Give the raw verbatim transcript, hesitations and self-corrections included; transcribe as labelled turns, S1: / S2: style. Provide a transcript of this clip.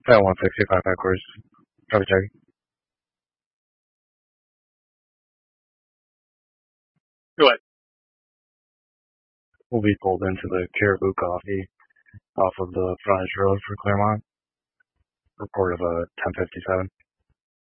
S1: At one sixty-five headquarters. Copy, check.
S2: Go ahead.
S1: We'll be pulled into the Caribou Coffee off of the frontage road for Claremont. Report of a ten fifty-seven.